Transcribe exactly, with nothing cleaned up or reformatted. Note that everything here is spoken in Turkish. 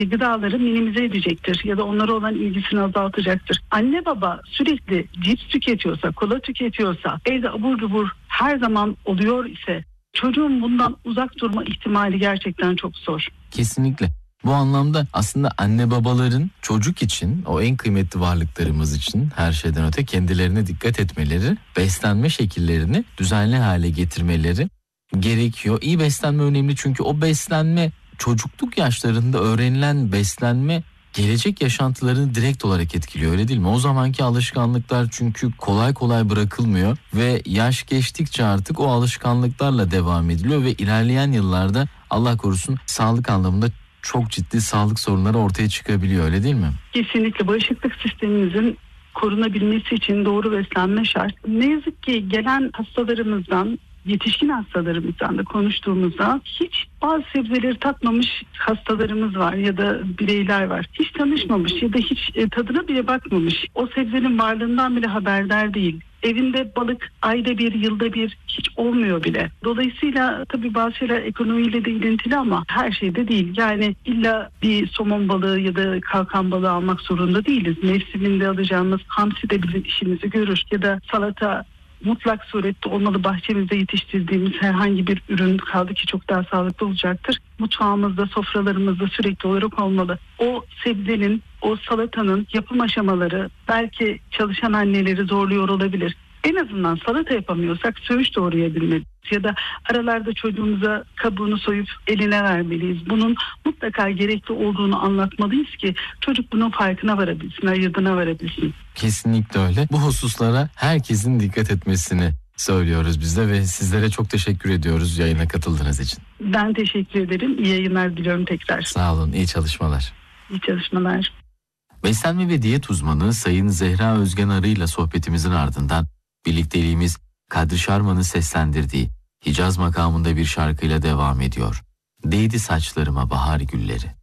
gıdaları minimize edecektir ya da onlara olan ilgisini azaltacaktır. Anne baba sürekli cips tüketiyorsa, kola tüketiyorsa, evde abur cubur her zaman oluyor ise çocuğun bundan uzak durma ihtimali gerçekten çok zor. Kesinlikle. Bu anlamda aslında anne babaların çocuk için, o en kıymetli varlıklarımız için her şeyden öte kendilerine dikkat etmeleri, beslenme şekillerini düzenli hale getirmeleri gerekiyor. İyi beslenme önemli çünkü o beslenme çocukluk yaşlarında öğrenilen beslenme gelecek yaşantılarını direkt olarak etkiliyor, öyle değil mi? O zamanki alışkanlıklar çünkü kolay kolay bırakılmıyor ve yaş geçtikçe artık o alışkanlıklarla devam ediliyor ve ilerleyen yıllarda Allah korusun sağlık anlamında çok ciddi sağlık sorunları ortaya çıkabiliyor, öyle değil mi? Kesinlikle bağışıklık sistemimizin korunabilmesi için doğru beslenme şart. Ne yazık ki gelen hastalarımızdan, yetişkin hastalarımızdan da konuştuğumuzda hiç bazı sebzeleri tatmamış hastalarımız var ya da bireyler var. Hiç tanışmamış ya da hiç tadına bile bakmamış. O sebzenin varlığından bile haberdar değil. Evinde balık ayda bir, yılda bir hiç olmuyor bile. Dolayısıyla tabii bazı şeyler ekonomiyle de ilintili ama her şeyde değil. Yani illa bir somon balığı ya da kalkan balığı almak zorunda değiliz. Mevsiminde alacağımız hamsi de bizim işimizi görür. Ya da salata mutlak surette olmalı, bahçemizde yetiştirdiğimiz herhangi bir ürün, kaldı ki çok daha sağlıklı olacaktır. Mutfağımızda, sofralarımızda sürekli olarak olmalı. O sebzenin, o salatanın yapım aşamaları belki çalışan anneleri zorluyor olabilir. En azından salata yapamıyorsak söğüş doğrayabilmeliyiz. Ya da aralarda çocuğumuza kabuğunu soyup eline vermeliyiz. Bunun mutlaka gerekli olduğunu anlatmalıyız ki çocuk bunun farkına varabilsin, ayırdına varabilsin. Kesinlikle öyle. Bu hususlara herkesin dikkat etmesini söylüyoruz biz de ve sizlere çok teşekkür ediyoruz yayına katıldığınız için. Ben teşekkür ederim. İyi yayınlar diliyorum tekrar. Sağ olun, iyi çalışmalar. İyi çalışmalar. Beslenme ve diyet uzmanı Sayın Zehra Özgen Arı ile sohbetimizin ardından birlikteliğimiz Kadri Şarman'ın seslendirdiği Hicaz makamında bir şarkıyla devam ediyor. Değdi saçlarıma bahar gülleri.